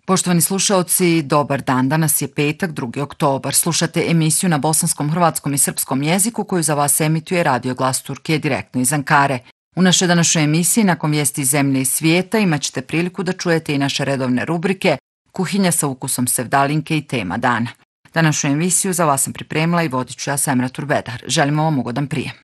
Poštovani slušaoci, dobar dan. Danas je petak, 2. oktobar. Slušate emisiju na bosanskom, hrvatskom i srpskom jeziku koju za vas emituje Radio Glas Turkije direktno iz Ankare. U našoj današnjoj emisiji, nakon vijesti iz zemlje i svijeta, imat ćete priliku da čujete i naše redovne rubrike Kuhinja sa ukusom sevdalinke i tema dana. Današnju emisiju za vas sam pripremila i vodit ću ja, Semra Turbedar. Želimo vam ugodan prijem.